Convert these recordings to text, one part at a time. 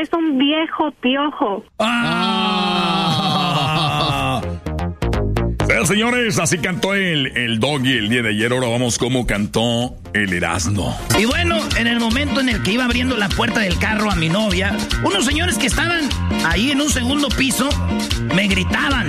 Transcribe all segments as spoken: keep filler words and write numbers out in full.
es un viejo piojo. ¡Ah! Pero señores, así cantó el, el Doggy el día de ayer. Ahora vamos cómo cantó el Erasmo. Y bueno, en el momento en el que iba abriendo la puerta del carro a mi novia, unos señores que estaban ahí en un segundo piso me gritaban: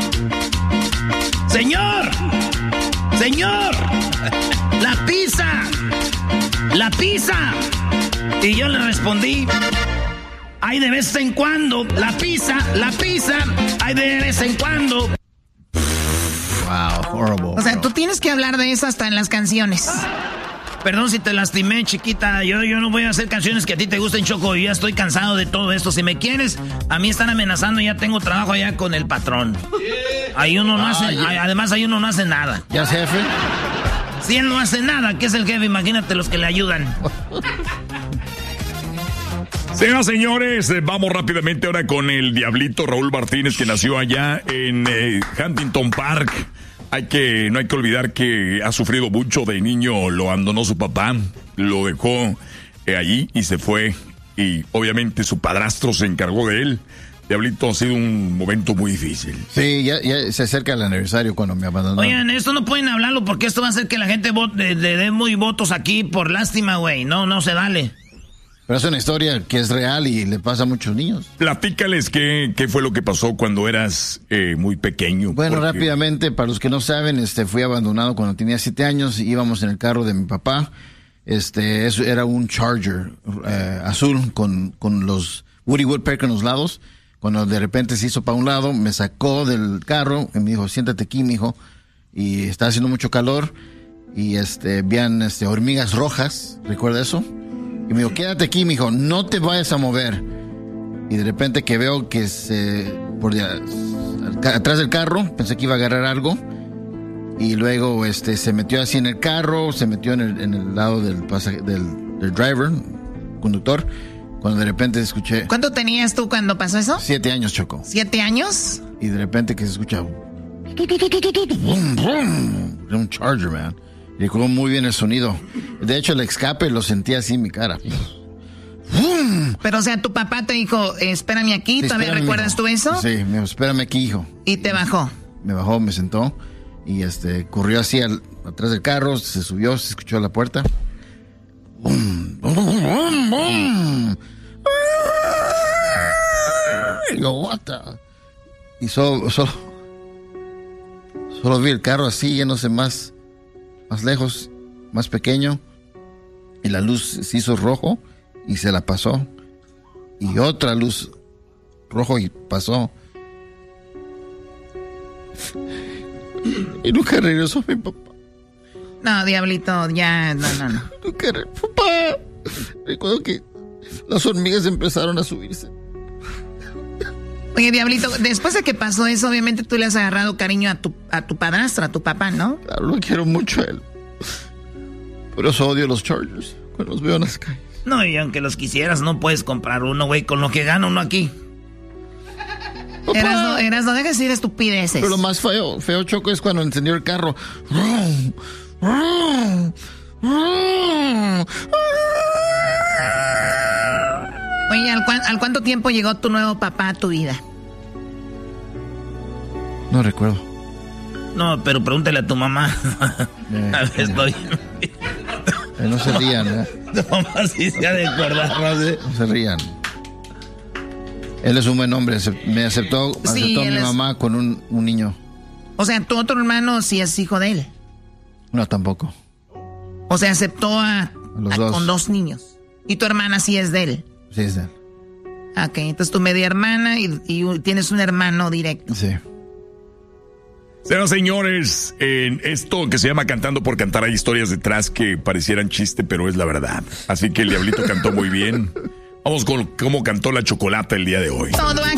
¡Señor! ¡Señor! ¡La pizza! ¡La pizza! Y yo le respondí: ¡ay, de vez en cuando! ¡La pizza! ¡La pizza! ¡ay, de vez en cuando! Wow, horrible. O sea, tú tienes que hablar de eso hasta en las canciones. Perdón si te lastimé, chiquita. Yo, yo no voy a hacer canciones que a ti te gusten, Choco. Yo ya estoy cansado de todo esto. Si me quieres, a mí están amenazando. Ya tengo trabajo allá con el patrón. Ahí uno no hace... Ah, yeah. Además, ahí uno no hace nada. ¿Ya es jefe? Si él no hace nada, ¿qué es el jefe? Imagínate los que le ayudan. Señoras, señores, eh, vamos rápidamente ahora con el Diablito Raúl Martínez, que nació allá en eh, Huntington Park. Hay que, no hay que olvidar que ha sufrido mucho de niño, lo abandonó su papá, lo dejó eh, allí y se fue. Y obviamente su padrastro se encargó de él. Diablito, ha sido un momento muy difícil. Sí, ya, ya se acerca el aniversario cuando me abandonó. Oigan, esto no pueden hablarlo porque esto va a hacer que la gente le dé muy votos aquí por lástima, güey. No, no se vale. Pero es una historia que es real y le pasa a muchos niños. Platícales qué, qué fue lo que pasó cuando eras eh, muy pequeño. Bueno, porque... rápidamente, para los que no saben, este, fui abandonado cuando tenía siete años. Íbamos en el carro de mi papá. Este, eso era un Charger eh, azul con, con los Woody Woodpecker en los lados. Cuando de repente se hizo para un lado, me sacó del carro y me dijo: siéntate aquí, mijo. Y está haciendo mucho calor. Y este, habían este, hormigas rojas. ¿Recuerda eso? Y me dijo: quédate aquí, mijo, no te vayas a mover. Y de repente que veo que se, por de, atrás del carro, pensé que iba a agarrar algo. Y luego este, se metió así en el carro, se metió en el, en el lado del, pasaj- del, del driver, conductor. Cuando de repente escuché... ¿Cuánto tenías tú cuando pasó eso? Siete años, Choco. ¿Siete años? Y de repente que se escucha... Brum, brum, era un Charger, man. Y recuerdo muy bien el sonido. De hecho, el escape lo sentía así en mi cara. Pero, o sea, tu papá te dijo: espérame aquí. Sí, ¿Todavía espérame, recuerdas mijo. tú eso? Sí, me dijo: espérame aquí, hijo. Y te bajó. Me bajó, me sentó. Y este, corrió así al, atrás del carro, se subió, se escuchó la puerta. Bum, bum, bum, bum. Y yo, what the? Y solo, solo, solo vi el carro así, yéndose más, más lejos, más pequeño. Y la luz se hizo rojo y se la pasó. Y otra luz rojo y pasó. Y nunca regresó mi papá. No, Diablito, ya, no, no, no. Nunca regresó. Papá. Recuerdo que las hormigas empezaron a subirse. Oye, Diablito, después de que pasó eso, obviamente tú le has agarrado cariño a tu, a tu padrastro, a tu papá, ¿no? Claro, lo quiero mucho a él. Por eso odio los Chargers cuando los veo en las calles. No, y aunque los quisieras, no puedes comprar uno, güey, con lo que gana uno aquí. Eras no, eras no dejes decir estupideces. Pero lo más feo, feo, Choco, es cuando encendió el carro. Oye, ¿al, cuan, ¿al cuánto tiempo llegó tu nuevo papá a tu vida? No recuerdo. No, pero pregúntale a tu mamá. Eh, a ver, estoy... eh, no se rían, ¿eh? Tu mamá sí se ha de acordar, no sé. No se rían. Él es un buen hombre. Me aceptó, Sí, aceptó a mi él es- mamá con un, un niño. O sea, tu otro hermano sí es hijo de él. No, tampoco. O sea, aceptó a, A los a- dos. con dos niños. Y tu hermana sí es de él. Sí, es de él. Ok, entonces tu media hermana y, y tienes un hermano directo. Sí. Señoras, señores, en esto que se llama Cantando por Cantar hay historias detrás que parecieran chiste, pero es la verdad. Así que el Diablito cantó muy bien. Vamos con cómo cantó la Chocolata el día de hoy. Todo